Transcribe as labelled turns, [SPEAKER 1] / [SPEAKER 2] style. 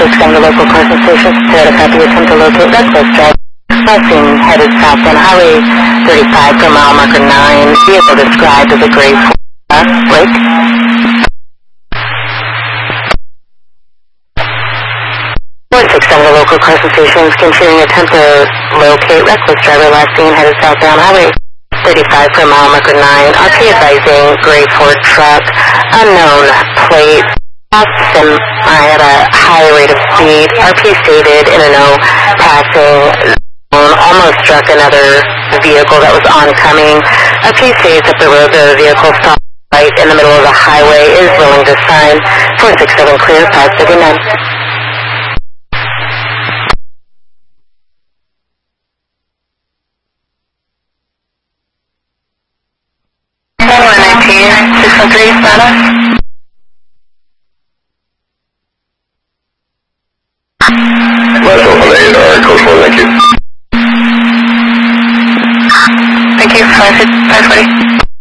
[SPEAKER 1] from the local Carson station. Toyota copy, attempt to locate reckless driver. Last seen headed south on Highway 35 for mile marker 9. Vehicle described as a gray Ford Blake. 46 from the local Carson stations, continuing attempt to locate reckless driver. Last seen headed south on Highway 35 for mile marker 9. RP advising gray Ford truck, unknown plate. Passed him at a high rate of speed. RP stated in a no passing zone, almost struck another vehicle that was oncoming. RP states up the road the vehicle stopped right in the middle of the highway, is willing to sign. 467 clear, 539.
[SPEAKER 2] Let's open the 8R, Coach 1, thank you.
[SPEAKER 1] Thank you, 540.